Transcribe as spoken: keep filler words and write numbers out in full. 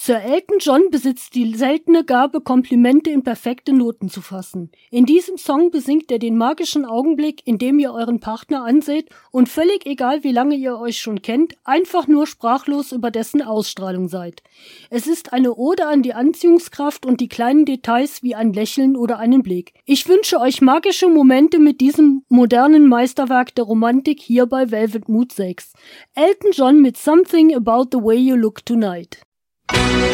Sir Elton John besitzt die seltene Gabe, Komplimente in perfekte Noten zu fassen. In diesem Song besingt er den magischen Augenblick, in dem ihr euren Partner anseht und völlig egal, wie lange ihr euch schon kennt, einfach nur sprachlos über dessen Ausstrahlung seid. Es ist eine Ode an die Anziehungskraft und die kleinen Details wie ein Lächeln oder einen Blick. Ich wünsche euch magische Momente mit diesem modernen Meisterwerk der Romantik hier bei Velvet Mood sechs. Elton John mit Something About the Way You Look Tonight.